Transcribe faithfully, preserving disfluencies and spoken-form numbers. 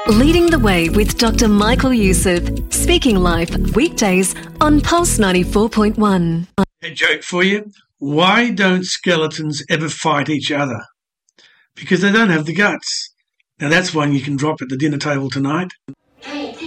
Leading the Way with Doctor Michael Youssef, speaking live weekdays on Pulse ninety-four point one. A joke for you. Why don't skeletons ever fight each other? Because they don't have the guts. Now that's one you can drop at the dinner table tonight.